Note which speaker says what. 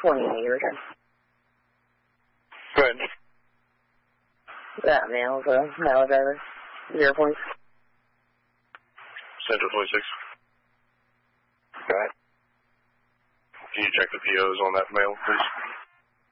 Speaker 1: 20 meters.
Speaker 2: Go ahead.
Speaker 1: That male's a male driver. 0 points.
Speaker 2: Central 26.
Speaker 3: Go ahead.
Speaker 2: Can you check the POs on that male, please?